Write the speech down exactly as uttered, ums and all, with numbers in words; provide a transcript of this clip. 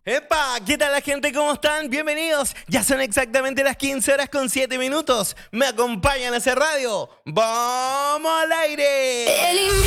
¡Epa! ¿Qué tal la gente? ¿Cómo están? Bienvenidos. Ya son exactamente las quince horas con siete minutos. Me acompañan a hacer radio. ¡Vamos al aire!